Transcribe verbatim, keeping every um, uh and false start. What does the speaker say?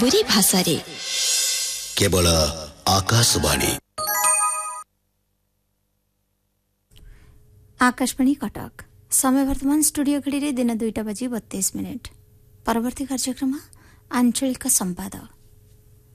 सबरी भाषा रे केवल आकाशवाणी आकाशवाणी कटक समय वर्तमान स्टूडियो घड़ी दिन दुईटा बजी बत्तीस मिनिट। परवर्ती कार्यक्रम आंचलिक संवाद।